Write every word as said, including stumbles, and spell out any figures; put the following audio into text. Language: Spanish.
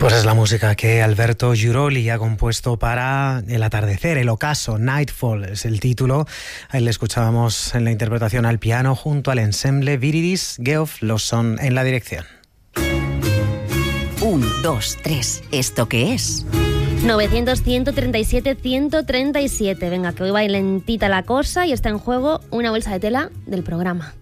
Pues es la música que Alberto Giuroli ha compuesto para El atardecer, el ocaso, Nightfall es el título. Ahí le escuchábamos en la interpretación al piano junto al ensemble Viridis Geoff Lawson en la dirección. Un, dos, tres. ¿Esto qué es? novecientos, ciento treinta y siete, ciento treinta y siete. Venga, que hoy va lentita la cosa y está en juego una bolsa de tela del programa.